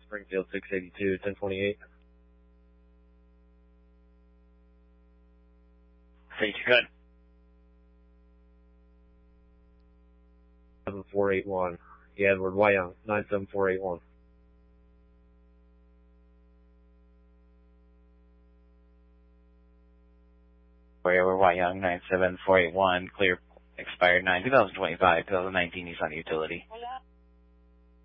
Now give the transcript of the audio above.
Springfield 682, 1028. Say you're good. 7481. Yeah, Edward Wyong, 97481. Edward Wyong, 97481. Clear, expired 9, 2025, 2019 Nissan Utility.